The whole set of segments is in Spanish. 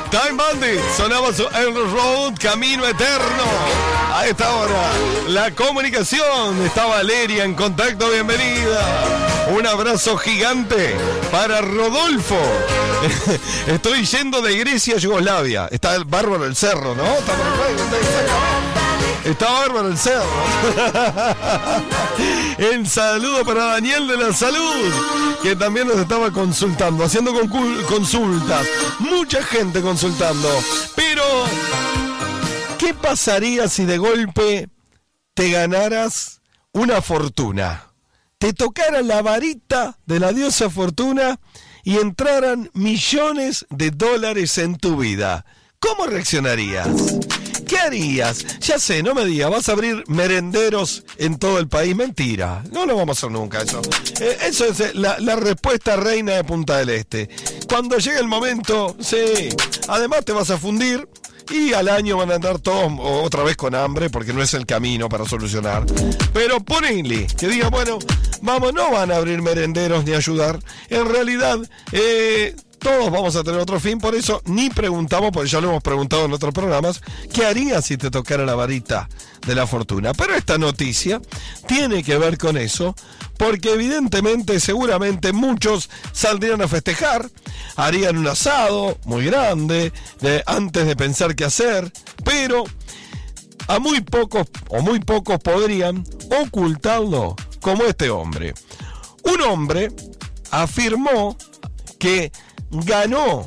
Time Bandit, sonaba su El Road, Camino Eterno. A esta hora, la comunicación. Está Valeria en contacto, bienvenida. Un abrazo gigante para Rodolfo. Estoy yendo de Grecia a Yugoslavia. Está el bárbaro el cerro, ¿no? Está bárbaro el cerro. El saludo para Daniel de la Salud, que también nos estaba consultando, haciendo consultas. Mucha gente consultando. Pero, ¿qué pasaría si de golpe te ganaras una fortuna? Te tocara la varita de la diosa Fortuna y entraran millones de dólares en tu vida. ¿Cómo reaccionarías? ¿Qué harías? Ya sé, no me digas, vas a abrir merenderos en todo el país. Mentira, no lo vamos a hacer nunca eso. Eso es la respuesta reina de Punta del Este. Cuando llegue el momento, sí. Además te vas a fundir y al año van a andar todos otra vez con hambre, porque no es el camino para solucionar. Pero ponele, que diga, bueno, vamos, no van a abrir merenderos ni ayudar. En realidad, todos vamos a tener otro fin, por eso ni preguntamos, porque ya lo hemos preguntado en otros programas, ¿qué harías si te tocara la varita de la fortuna? Pero esta noticia tiene que ver con eso, porque evidentemente, seguramente muchos saldrían a festejar, harían un asado muy grande, antes de pensar qué hacer, pero a muy pocos podrían ocultarlo, como este hombre. Un hombre afirmó que ganó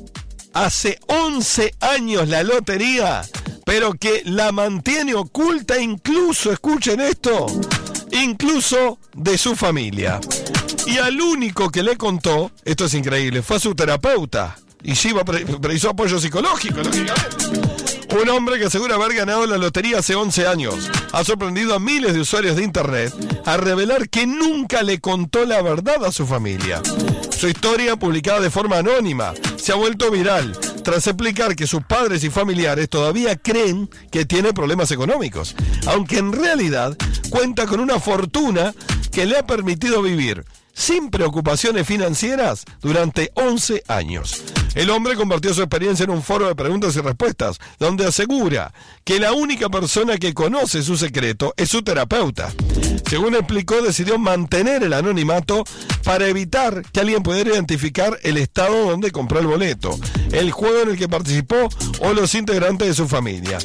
hace 11 años la lotería, pero que la mantiene oculta incluso, escuchen esto, incluso de su familia. Y al único que le contó, esto es increíble, fue a su terapeuta. Y sí, precisó apoyo psicológico, lógicamente. Un hombre que asegura haber ganado la lotería hace 11 años ha sorprendido a miles de usuarios de internet a revelar que nunca le contó la verdad a su familia. Su historia, publicada de forma anónima, se ha vuelto viral tras explicar que sus padres y familiares todavía creen que tiene problemas económicos, aunque en realidad cuenta con una fortuna que le ha permitido vivir sin preocupaciones financieras durante 11 años. El hombre compartió su experiencia en un foro de preguntas y respuestas, donde asegura que la única persona que conoce su secreto es su terapeuta. Según explicó, decidió mantener el anonimato para evitar que alguien pudiera identificar el estado donde compró el boleto, el juego en el que participó o los integrantes de su familia.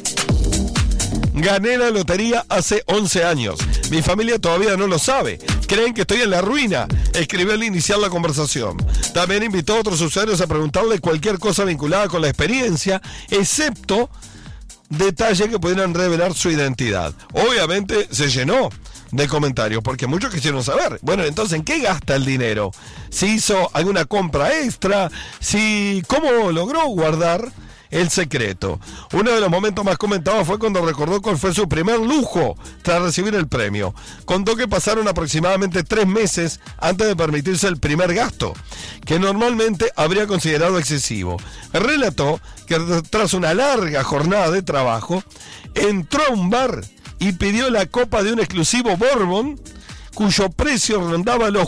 Gané la lotería hace 11 años. Mi familia todavía no lo sabe. Creen que estoy en la ruina, escribió al iniciar la conversación. También invitó a otros usuarios a preguntarle cualquier cosa vinculada con la experiencia, excepto detalles que pudieran revelar su identidad. Obviamente se llenó de comentarios, porque muchos quisieron saber, bueno, entonces, ¿en qué gasta el dinero? ¿Si hizo alguna compra extra? ¿Cómo logró guardar el secreto? Uno de los momentos más comentados fue cuando recordó cuál fue su primer lujo tras recibir el premio. Contó que pasaron aproximadamente 3 meses antes de permitirse el primer gasto, que normalmente habría considerado excesivo. Relató que tras una larga jornada de trabajo, entró a un bar y pidió la copa de un exclusivo bourbon, cuyo precio rondaba los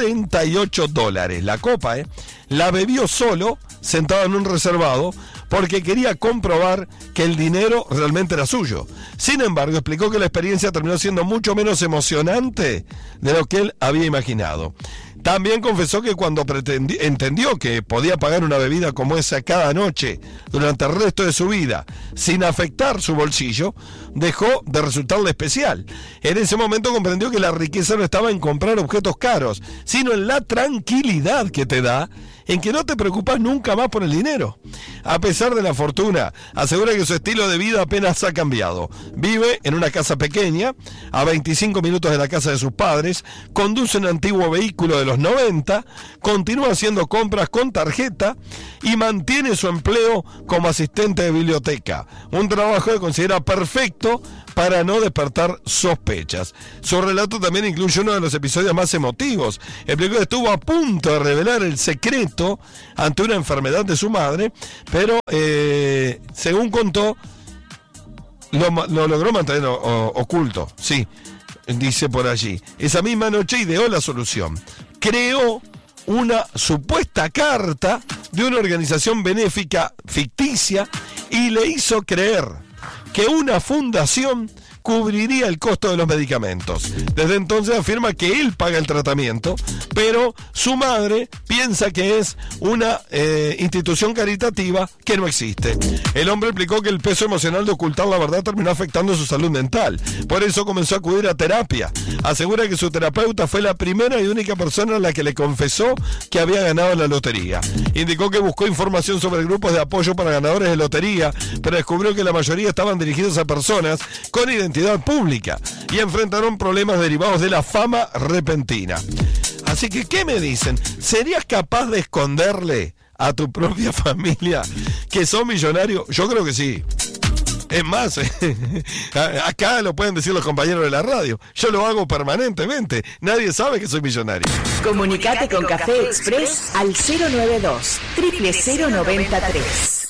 $48. La copa, la bebió solo, sentado en un reservado, porque quería comprobar que el dinero realmente era suyo. Sin embargo, explicó que la experiencia terminó siendo mucho menos emocionante de lo que él había imaginado. También confesó que cuando entendió que podía pagar una bebida como esa cada noche durante el resto de su vida, sin afectar su bolsillo, dejó de resultarle especial. En ese momento comprendió que la riqueza no estaba en comprar objetos caros, sino en la tranquilidad que te da en que no te preocupas nunca más por el dinero. A pesar de la fortuna, asegura que su estilo de vida apenas ha cambiado. Vive en una casa pequeña, a 25 minutos de la casa de sus padres, conduce un antiguo vehículo de los 90, continúa haciendo compras con tarjeta y mantiene su empleo como asistente de biblioteca. Un trabajo que considera perfecto para no despertar sospechas. Su relato también incluye uno de los episodios más emotivos. Explicó que estuvo a punto de revelar el secreto ante una enfermedad de su madre, pero según contó, lo logró mantener oculto. Sí, dice por allí. Esa misma noche ideó la solución. Creó una supuesta carta de una organización benéfica ficticia y le hizo creer que una fundación cubriría el costo de los medicamentos. Desde entonces afirma que él paga el tratamiento, pero su madre piensa que es una institución caritativa que no existe. El hombre explicó que el peso emocional de ocultar la verdad terminó afectando su salud mental. Por eso comenzó a acudir a terapia. Asegura que su terapeuta fue la primera y única persona a la que le confesó que había ganado la lotería. Indicó que buscó información sobre grupos de apoyo para ganadores de lotería, pero descubrió que la mayoría estaban dirigidos a personas con identidad pública y enfrentaron problemas derivados de la fama repentina. Así que, ¿qué me dicen? ¿Serías capaz de esconderle a tu propia familia que sos millonario? Yo creo que sí. Es más, acá lo pueden decir los compañeros de la radio. Yo lo hago permanentemente. Nadie sabe que soy millonario. Comunicate con Café Express al 092 000993.